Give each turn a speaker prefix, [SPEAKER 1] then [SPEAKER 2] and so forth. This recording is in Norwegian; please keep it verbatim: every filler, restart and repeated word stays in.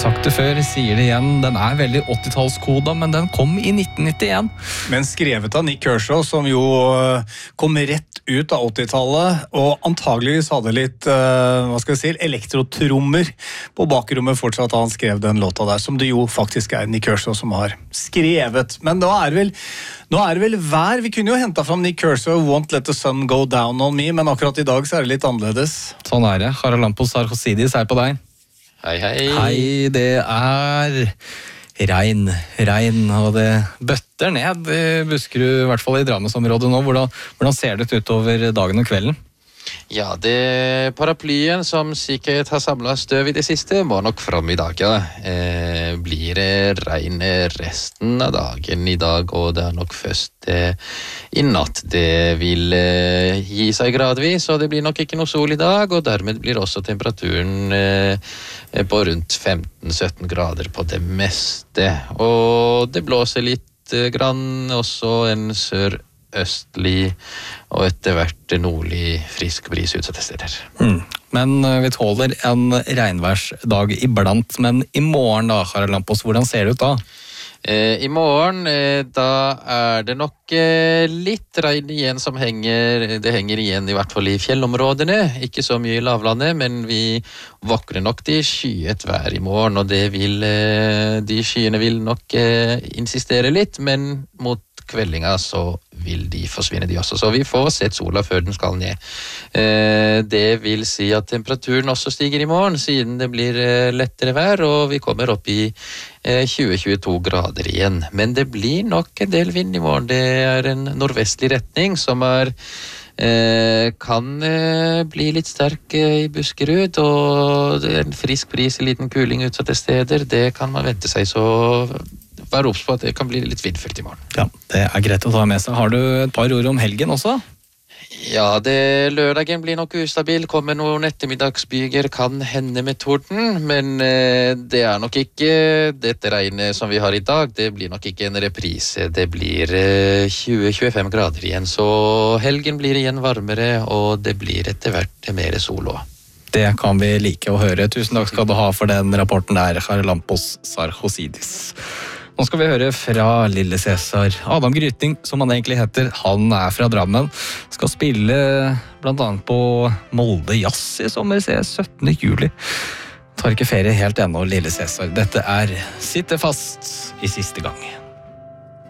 [SPEAKER 1] Sagt det før, sier det igjen. Den er veldig åttitallskoda, men den kom i nitten nittien.
[SPEAKER 2] Men skrevet av Nick Kershaw, som jo kom rett ut av åttitallet, og antageligvis hadde litt, hva skal jeg si, elektrotrommer på bakrommet fortsatt da han skrev den låta der, som det jo faktisk er Nick Kershaw som har skrevet. Men nå er det vel, nå er det vel vær. Vi kunne jo hentet fram Nick Kershaw, Won't Let the Sun Go Down on Me, men akkurat i dag så er det litt annerledes.
[SPEAKER 1] Sånn er det. Haralampos Sarkosidis er på deg.
[SPEAKER 3] Hei, hei.
[SPEAKER 1] Hei, det er regn, regn, og det bøtter ned i Buskerud, i hvert fall i Drammensområdet nå. Hvordan, hvordan ser det ut utover dagen og kvelden?
[SPEAKER 3] Ja, det paraplyen som sikkert har samlet støv i det siste må nok fram i dag, ja. Eh, blir det regn resten av dagen i dag, og det er nok først eh, i natt det vil eh, gi seg gradvis, og det blir nok ikke noe sol i dag, og dermed blir også temperaturen eh, på rundt femten sytten grader på det meste. Og det blåser litt eh, grann, også en sør østlig og etter hvert nordlig frisk bris utsatte steder.
[SPEAKER 1] Mm. Men vi tåler en regnværsdag iblant, men i morgen da, Haralampos, hvordan ser det ut da?
[SPEAKER 3] Eh, I morgen, eh, da er det nok eh, litt regn igjen som henger, det henger igjen i hvert fall i fjellområdene, ikke så mye i lavlandet, men vi våkner nok til skyet vær i morgen, og det vil, eh, de skyene vil nok eh, insistere litt, men mot kveldinga så vil de forsvinne de også, så vi får sett sola før den skal ned. Eh, det vil si at temperaturen også stiger i morgen, siden det blir eh, lettere vær, og vi kommer opp i eh, tjue til tjueto grader igjen. Men det blir nok en del vind i morgen. Det er en nordvestlig retning som er Eh, kan eh, bli litt sterk eh, i Buskerud, og det er en frisk bris i liten kuling utsatte steder. Det kan man vente seg, så vær obs på at det kan bli litt vindfullt i morgen.
[SPEAKER 1] Ja, det er greit å ta med seg. Har du et par ord om helgen også?
[SPEAKER 3] Ja, det, lørdagen blir nok ustabil, kommer noen ettermiddagsbyger, kan hende med torden, men eh, det er nok ikke dette regnet som vi har i dag, det blir nok ikke en reprise, det blir eh, tjue til tjuefem grader igjen, så helgen blir igjen varmere, og det blir etter hvert mer sol også.
[SPEAKER 1] Det kan vi like å høre. Tusen takk skal du ha for den rapporten der, Haralampos Sarkosidis. Nå skal vi høre fra Lille Cæsar. Adam Gryting, som han egentlig heter, han er fra Drammen. Skal spille blant annet på Molde Jazz i sommer, se syttende juli. Tar ikke ferie helt ennå, Lille Cæsar. Dette er Sitte fast i siste gang.